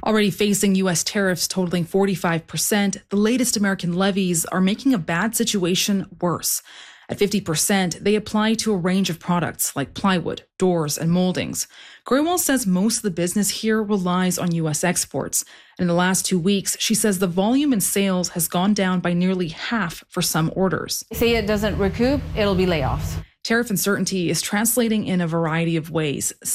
Already facing U.S. tariffs totaling 45%, the latest American levies are making a bad situation worse. At 50%, they apply to a range of products like plywood, doors, and moldings. Grewal says most of the business here relies on U.S. exports. And in the last 2 weeks, she says the volume in sales has gone down by nearly half for some orders. Say it doesn't recoup, it'll be layoffs. Tariff uncertainty is translating in a variety of ways.